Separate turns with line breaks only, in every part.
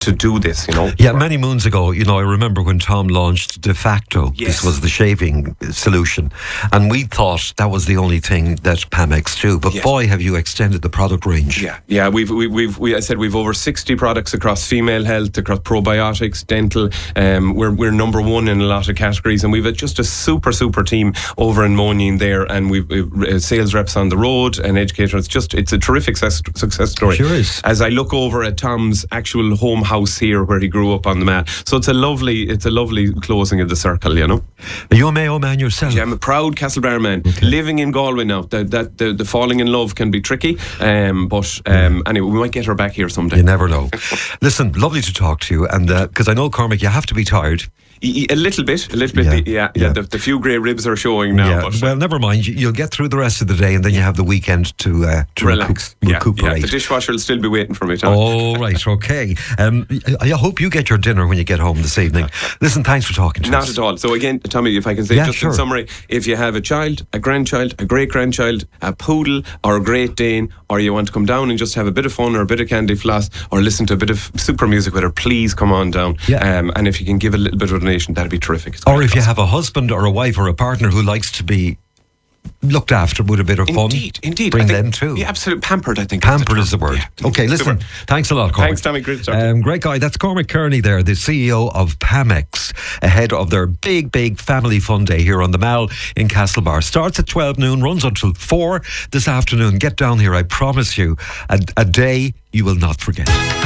to do this, you know.
Yeah, many moons ago, you know, I remember when Tom launched De Facto.
Yes.
This was the shaving solution, and we thought that was the only thing that Pamex do. But boy, have you extended the product range.
Yeah. I said we've over 60 products across female health, across probiotics, dental. We're number one in a lot of categories, and we've just a super team over in Moynihan there, and we've sales reps on the road and educators. It's a terrific success story.
Sure is.
As I look over at Tom's actual home house here, where he grew up on the Mall, so it's a lovely closing of the circle, you know.
Are you a Mayo man yourself?
Yeah, I'm a proud Castlebar man, living in Galway now. The falling in love can be tricky, but anyway, we might get her back here someday.
You never know. Listen, lovely to talk to you, and because I know, Cormac, you have to be tired.
A little bit.
Yeah.
The few grey ribs are showing now.
Yeah.
But,
well, never mind. You'll get through the rest of the day, and then you have the weekend to
relax.
recuperate.
Yeah, the dishwasher will still be waiting for me.
Oh, right, okay. I hope you get your dinner when you get home this evening. Listen, thanks for talking to us.
Not at all. So again, Tommy, if I can say in summary, if you have a child, a grandchild, a great-grandchild, a poodle or a Great Dane, or you want to come down and just have a bit of fun or a bit of candy floss or listen to a bit of super music with her, please come on down.
Yeah.
And if you can give a little bit of donation, that'd be terrific.
Or if you have a husband or a wife or a partner who likes to be looked after with a bit of fun,
indeed,
bring them too.
Yeah, absolutely. Pampered, I think.
Pampered is the word. Yeah. Okay, listen.
Super.
Thanks a lot, Cormac.
Thanks, Tommy. Great to talk to you.
Great guy. That's Cormac Kearney there, the CEO of Pamex, ahead of their big family fun day here on the Mall in Castlebar. Starts at 12 noon, runs until 4 this afternoon. Get down here, I promise you, a day you will not forget.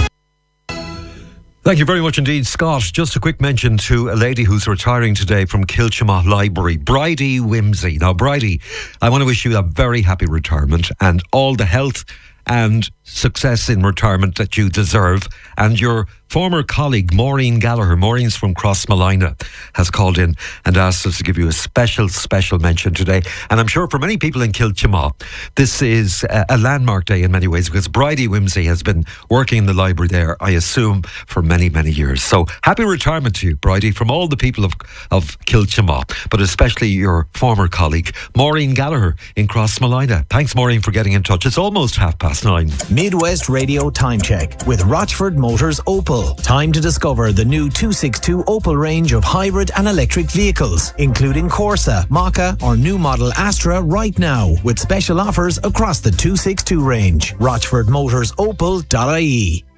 Thank you very much indeed, Scott. Just a quick mention to a lady who's retiring today from Kilchama Library, Bridie Whimsy. Now, Bridie, I want to wish you a very happy retirement and all the health and success in retirement that you deserve. And your former colleague, Maureen Gallagher, Maureen's from Crossmolina, has called in and asked us to give you a special mention today. And I'm sure for many people in Kilchama, this is a landmark day in many ways, because Bridie Whimsy has been working in the library there, I assume, for many years. So happy retirement to you, Bridie, from all the people of Kilchama, but especially your former colleague, Maureen Gallagher in Crossmolina. Thanks, Maureen, for getting in touch. It's almost 9:30.
Midwest Radio Time Check with Rochford Motors Opel. Time to discover the new 262 Opel range of hybrid and electric vehicles, including Corsa, Mokka or new model Astra right now, with special offers across the 262 range. RochfordMotorsOpel.ie.